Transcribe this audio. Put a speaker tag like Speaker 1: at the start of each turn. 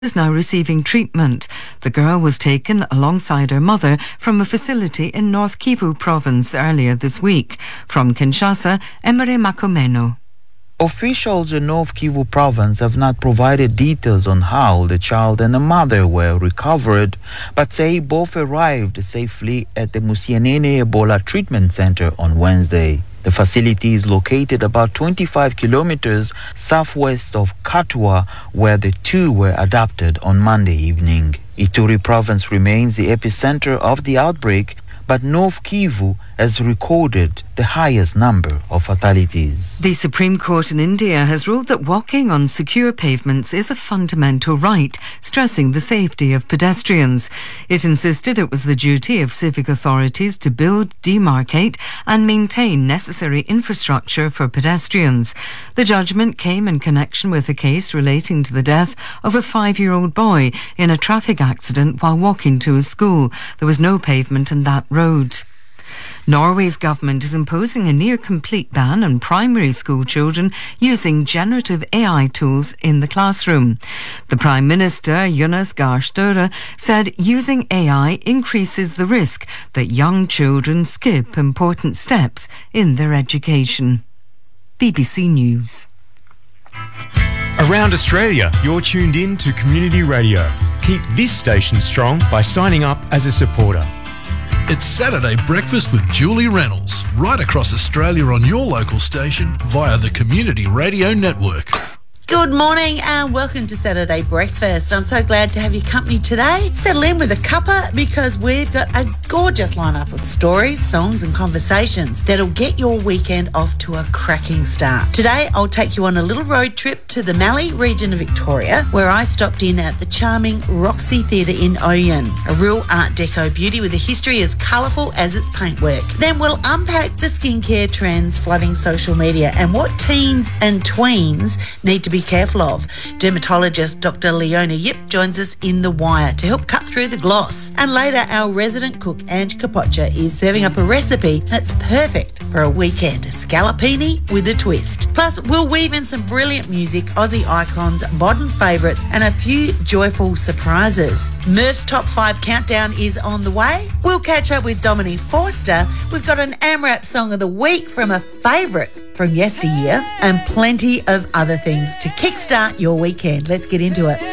Speaker 1: is now receiving treatment. The girl was taken alongside her mother from a facility in North Kivu province earlier this week. From Kinshasa, Emery Makomeno.
Speaker 2: Officials in North Kivu province have not provided details on how the child and the mother were recovered, but say both arrived safely at the Musienene Ebola Treatment Center on Wednesday. The facility is located about 25 kilometers southwest of Katwa, where the two were adopted on Monday evening. Ituri province remains the epicenter of the outbreak, but North Kivu has recorded the highest number of fatalities.
Speaker 1: The Supreme Court in India has ruled that walking on secure pavements is a fundamental right, stressing the safety of pedestrians. It insisted it was the duty of civic authorities to build, demarcate and maintain necessary infrastructure for pedestrians. The judgment came in connection with a case relating to the death of a 5-year-old boy in a traffic accident while walking to his school. There was no pavement in that road. Norway's government is imposing a near-complete ban on primary school children using generative AI tools in the classroom. The Prime Minister, Jonas Gahr Støre, said using AI increases the risk that young children skip important steps in their education. BBC News.
Speaker 3: Around Australia, you're tuned in to Community Radio. Keep this station strong by signing up as a supporter.
Speaker 4: It's Saturday Breakfast with Julie Reynolds, right across Australia on your local station via the Community Radio Network.
Speaker 5: Good morning and welcome to Saturday Breakfast. I'm so glad to have your company today. Settle in with a cuppa because we've got a gorgeous lineup of stories, songs and conversations that'll get your weekend off to a cracking start. Today I'll take you on a little road trip to the Mallee region of Victoria, where I stopped in at the charming Roxy Theatre in Oyen, a real Art Deco beauty with a history as colourful as its paintwork. Then we'll unpack the skincare trends flooding social media and what teens and tweens need to be careful of. Dermatologist Dr. Leona Yip joins us in The Wire to help cut through the gloss. And later, our resident cook Ange Capoccia is serving up a recipe that's perfect for a weekend, scallopini with a twist. Plus, we'll weave in some brilliant music, Aussie icons, modern favourites and a few joyful surprises. Murph's Top 5 Countdown is on the way. We'll catch up with Dominique Forster. We've got an AMRAP Song of the Week from a favourite from yesteryear and plenty of other things to kickstart your weekend. Let's get into it.